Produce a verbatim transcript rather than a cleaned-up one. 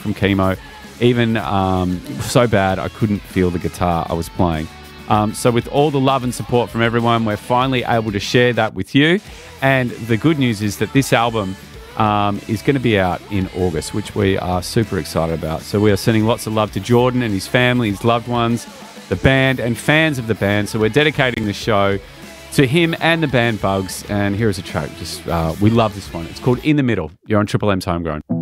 from chemo, even um, so bad I couldn't feel the guitar I was playing. Um, so with all the love and support from everyone, we're finally able to share that with you. And the good news is that this album um, is going to be out in August, which we are super excited about. So we are sending lots of love to Jordan and his family, his loved ones, the band and fans of the band. So we're dedicating the show to him and the band Bugs. And here is a track. Just uh, we love this one. It's called In the Middle. You're on Triple M's Homegrown.